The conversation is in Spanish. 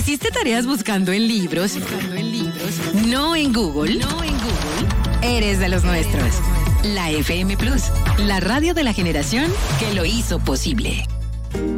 ¿Hiciste tareas buscando en libros? No en Google. Eres de los nuestros. La FM Plus, la radio de la generación que lo hizo posible.